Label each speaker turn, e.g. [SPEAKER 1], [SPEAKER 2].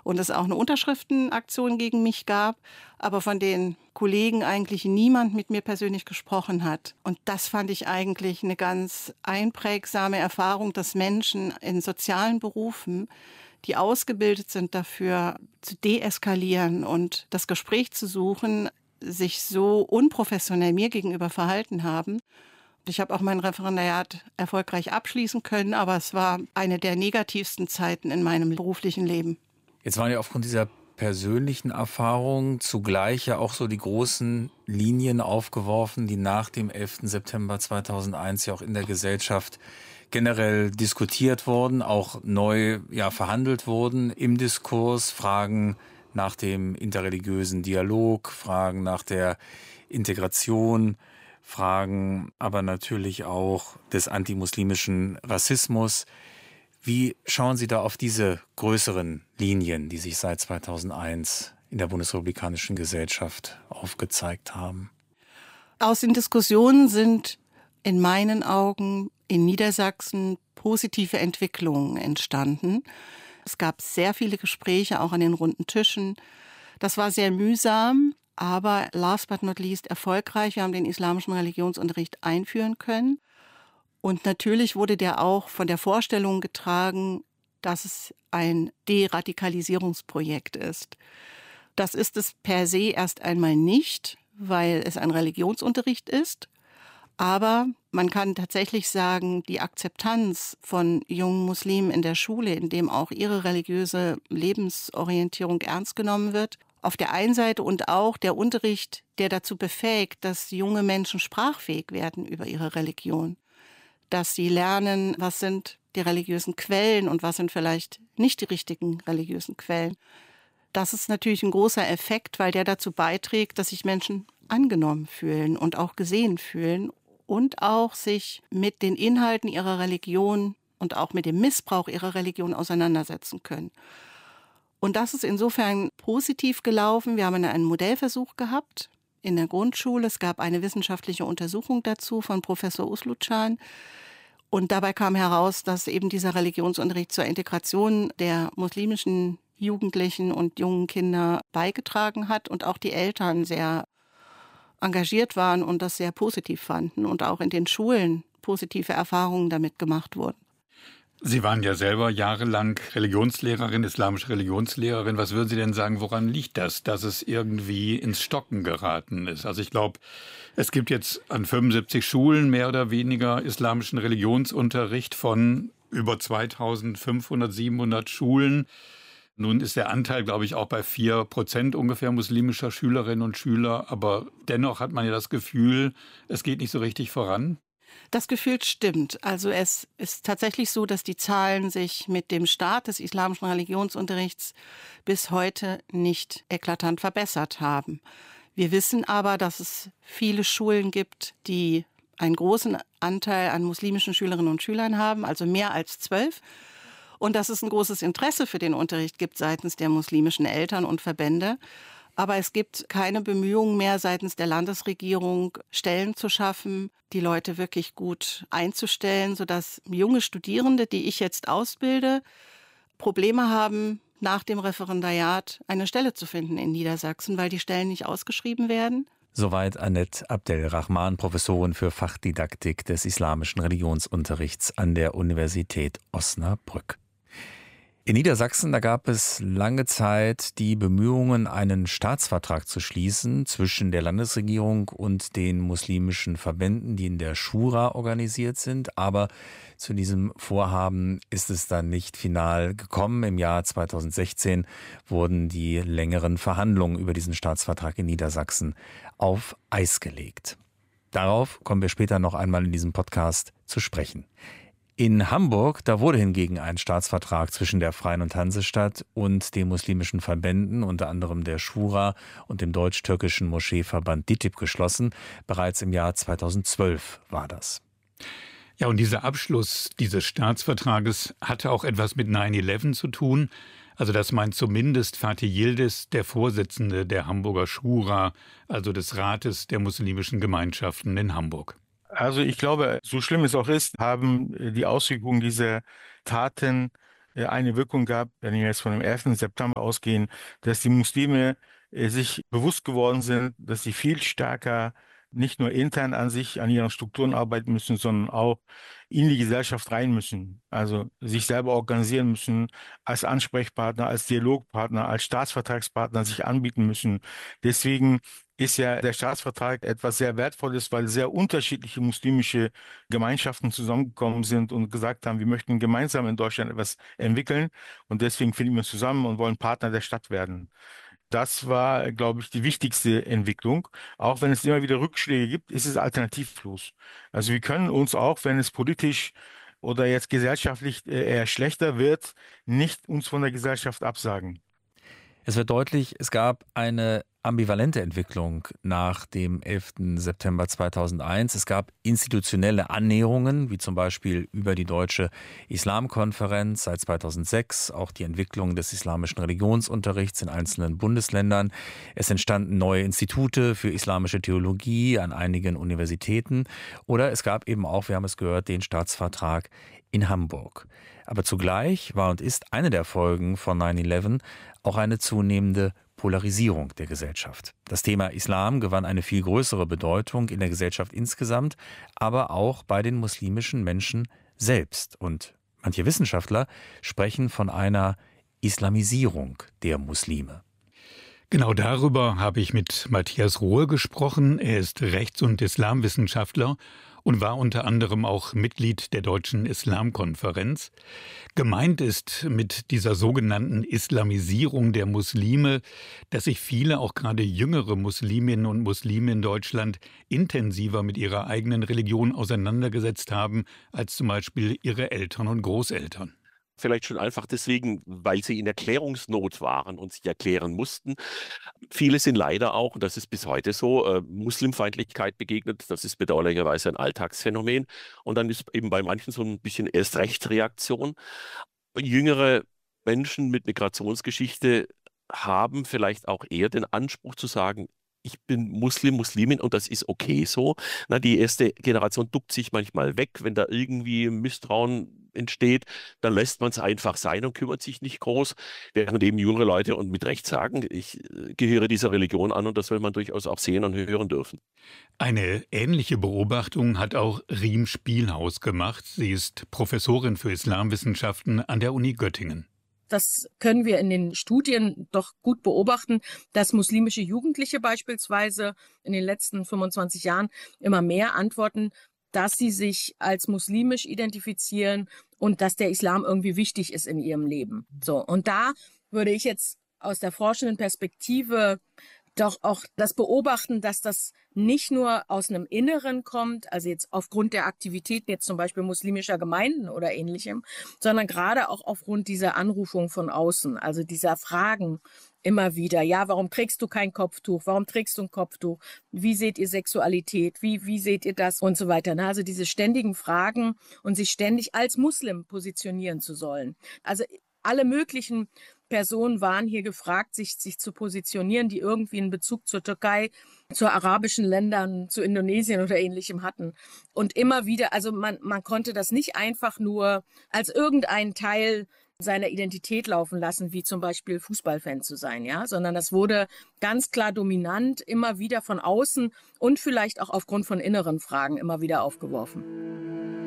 [SPEAKER 1] und es auch eine Unterschriftenaktion gegen mich gab, aber von den Kollegen eigentlich niemand mit mir persönlich gesprochen hat. Und das fand ich eigentlich eine ganz einprägsame Erfahrung, dass Menschen in sozialen Berufen, die ausgebildet sind dafür, zu deeskalieren und das Gespräch zu suchen, sich so unprofessionell mir gegenüber verhalten haben. Ich habe auch mein Referendariat erfolgreich abschließen können, aber es war eine der negativsten Zeiten in meinem beruflichen Leben.
[SPEAKER 2] Jetzt waren ja aufgrund dieser persönlichen Erfahrung zugleich ja auch so die großen Linien aufgeworfen, die nach dem 11. September 2001 ja auch in der Gesellschaft generell diskutiert wurden, auch neu verhandelt wurden im Diskurs. Fragen nach dem interreligiösen Dialog, Fragen nach der Integration, Fragen aber natürlich auch des antimuslimischen Rassismus. Wie schauen Sie da auf diese größeren Linien, die sich seit 2001 in der bundesrepublikanischen Gesellschaft aufgezeigt haben?
[SPEAKER 1] Aus den Diskussionen sind in meinen Augen in Niedersachsen positive Entwicklungen entstanden. Es gab sehr viele Gespräche, auch an den runden Tischen. Das war sehr mühsam, aber last but not least erfolgreich. Wir haben den islamischen Religionsunterricht einführen können. Und natürlich wurde der auch von der Vorstellung getragen, dass es ein Deradikalisierungsprojekt ist. Das ist es per se erst einmal nicht, weil es ein Religionsunterricht ist. Aber man kann tatsächlich sagen, die Akzeptanz von jungen Muslimen in der Schule, in dem auch ihre religiöse Lebensorientierung ernst genommen wird, auf der einen Seite und auch der Unterricht, der dazu befähigt, dass junge Menschen sprachfähig werden über ihre Religion. Dass sie lernen, was sind die religiösen Quellen und was sind vielleicht nicht die richtigen religiösen Quellen. Das ist natürlich ein großer Effekt, weil der dazu beiträgt, dass sich Menschen angenommen fühlen und auch gesehen fühlen und auch sich mit den Inhalten ihrer Religion und auch mit dem Missbrauch ihrer Religion auseinandersetzen können. Und das ist insofern positiv gelaufen. Wir haben einen Modellversuch gehabt in der Grundschule. Es gab eine wissenschaftliche Untersuchung dazu von Professor Uslucan. Und dabei kam heraus, dass eben dieser Religionsunterricht zur Integration der muslimischen Jugendlichen und jungen Kinder beigetragen hat und auch die Eltern sehr engagiert waren und das sehr positiv fanden und auch in den Schulen positive Erfahrungen damit gemacht wurden.
[SPEAKER 3] Sie waren ja selber jahrelang Religionslehrerin, islamische Religionslehrerin. Was würden Sie denn sagen, woran liegt das, dass es irgendwie ins Stocken geraten ist? Also ich glaube, es gibt jetzt an 75 Schulen mehr oder weniger islamischen Religionsunterricht von über 2500, 700 Schulen. Nun ist der Anteil, glaube ich, auch bei 4% ungefähr muslimischer Schülerinnen und Schüler. Aber dennoch hat man ja das Gefühl, es geht nicht so richtig voran.
[SPEAKER 1] Das Gefühl stimmt. Also es ist tatsächlich so, dass die Zahlen sich mit dem Start des islamischen Religionsunterrichts bis heute nicht eklatant verbessert haben. Wir wissen aber, dass es viele Schulen gibt, die einen großen Anteil an muslimischen Schülerinnen und Schülern haben, also mehr als 12. Und dass es ein großes Interesse für den Unterricht gibt seitens der muslimischen Eltern und Verbände. Aber es gibt keine Bemühungen mehr seitens der Landesregierung, Stellen zu schaffen, die Leute wirklich gut einzustellen, sodass junge Studierende, die ich jetzt ausbilde, Probleme haben, nach dem Referendariat eine Stelle zu finden in Niedersachsen, weil die Stellen nicht ausgeschrieben werden.
[SPEAKER 2] Soweit Annette Abdelrahman, Professorin für Fachdidaktik des islamischen Religionsunterrichts an der Universität Osnabrück. In Niedersachsen, da gab es lange Zeit die Bemühungen, einen Staatsvertrag zu schließen zwischen der Landesregierung und den muslimischen Verbänden, die in der Schura organisiert sind. Aber zu diesem Vorhaben ist es dann nicht final gekommen. Im Jahr 2016 wurden die längeren Verhandlungen über diesen Staatsvertrag in Niedersachsen auf Eis gelegt. Darauf kommen wir später noch einmal in diesem Podcast zu sprechen. In Hamburg, da wurde hingegen ein Staatsvertrag zwischen der Freien und Hansestadt und den muslimischen Verbänden, unter anderem der Schura und dem deutsch-türkischen Moscheeverband DİTİB geschlossen. Bereits im Jahr 2012 war das.
[SPEAKER 3] Ja, und dieser Abschluss dieses Staatsvertrages hatte auch etwas mit 9/11 zu tun. Also das meint zumindest Fatih Yildiz, der Vorsitzende der Hamburger Schura, also des Rates der muslimischen Gemeinschaften in Hamburg.
[SPEAKER 4] Also ich glaube, so schlimm es auch ist, haben die Auswirkungen dieser Taten eine Wirkung gab, wenn wir jetzt von dem 11. September ausgehen, dass die Muslime sich bewusst geworden sind, dass sie viel stärker nicht nur intern an sich, an ihren Strukturen arbeiten müssen, sondern auch in die Gesellschaft rein müssen. Also sich selber organisieren müssen, als Ansprechpartner, als Dialogpartner, als Staatsvertragspartner sich anbieten müssen. Deswegen ist ja der Staatsvertrag etwas sehr Wertvolles, weil sehr unterschiedliche muslimische Gemeinschaften zusammengekommen sind und gesagt haben, wir möchten gemeinsam in Deutschland etwas entwickeln und deswegen finden wir uns zusammen und wollen Partner der Stadt werden. Das war, glaube ich, die wichtigste Entwicklung. Auch wenn es immer wieder Rückschläge gibt, ist es alternativlos. Also wir können uns auch, wenn es politisch oder jetzt gesellschaftlich eher schlechter wird, nicht uns von der Gesellschaft absagen.
[SPEAKER 2] Es wird deutlich, es gab eine ambivalente Entwicklung nach dem 11. September 2001. Es gab institutionelle Annäherungen, wie zum Beispiel über die Deutsche Islamkonferenz seit 2006, auch die Entwicklung des islamischen Religionsunterrichts in einzelnen Bundesländern. Es entstanden neue Institute für islamische Theologie an einigen Universitäten. Oder es gab eben auch, wir haben es gehört, den Staatsvertrag in Hamburg. Aber zugleich war und ist eine der Folgen von 9/11 auch eine zunehmende Polarisierung der Gesellschaft. Das Thema Islam gewann eine viel größere Bedeutung in der Gesellschaft insgesamt, aber auch bei den muslimischen Menschen selbst. Und manche Wissenschaftler sprechen von einer Islamisierung der Muslime.
[SPEAKER 3] Genau darüber habe ich mit Matthias Rohe gesprochen. Er ist Rechts- und Islamwissenschaftler und war unter anderem auch Mitglied der Deutschen Islamkonferenz. Gemeint ist mit dieser sogenannten Islamisierung der Muslime, dass sich viele, auch gerade jüngere Musliminnen und Muslime in Deutschland, intensiver mit ihrer eigenen Religion auseinandergesetzt haben, als zum Beispiel ihre Eltern und Großeltern.
[SPEAKER 5] Vielleicht schon einfach deswegen, weil sie in Erklärungsnot waren und sich erklären mussten. Viele sind leider auch, und das ist bis heute so, Muslimfeindlichkeit begegnet. Das ist bedauerlicherweise ein Alltagsphänomen. Und dann ist eben bei manchen so ein bisschen Erst-recht-Reaktion. Jüngere Menschen mit Migrationsgeschichte haben vielleicht auch eher den Anspruch zu sagen, ich bin Muslim, Muslimin und das ist okay so. Na, die erste Generation duckt sich manchmal weg, wenn da irgendwie Misstrauen entsteht, dann lässt man es einfach sein und kümmert sich nicht groß, während eben jüngere Leute und mit Recht sagen, ich gehöre dieser Religion an und das soll man durchaus auch sehen und hören dürfen.
[SPEAKER 3] Eine ähnliche Beobachtung hat auch Riem Spielhaus gemacht. Sie ist Professorin für Islamwissenschaften an der Uni Göttingen.
[SPEAKER 6] Das können wir in den Studien doch gut beobachten, dass muslimische Jugendliche beispielsweise in den letzten 25 Jahren immer mehr antworten, dass sie sich als muslimisch identifizieren und dass der Islam irgendwie wichtig ist in ihrem Leben. So, und da würde ich jetzt aus der forschenden Perspektive doch auch das beobachten, dass das nicht nur aus einem Inneren kommt, also jetzt aufgrund der Aktivitäten jetzt zum Beispiel muslimischer Gemeinden oder ähnlichem, sondern gerade auch aufgrund dieser Anrufung von außen, also dieser Fragen immer wieder, ja, warum trägst du kein Kopftuch, warum trägst du ein Kopftuch, wie seht ihr Sexualität, wie seht ihr das und so weiter. Also diese ständigen Fragen und sich ständig als Muslim positionieren zu sollen. Also alle möglichen Personen waren hier gefragt, sich zu positionieren, die irgendwie einen Bezug zur Türkei, zu arabischen Ländern, zu Indonesien oder Ähnlichem hatten. Und immer wieder, also man konnte das nicht einfach nur als irgendeinen Teil seiner Identität laufen lassen, wie zum Beispiel Fußballfan zu sein, ja, sondern das wurde ganz klar dominant, immer wieder von außen und vielleicht auch aufgrund von inneren Fragen immer wieder aufgeworfen.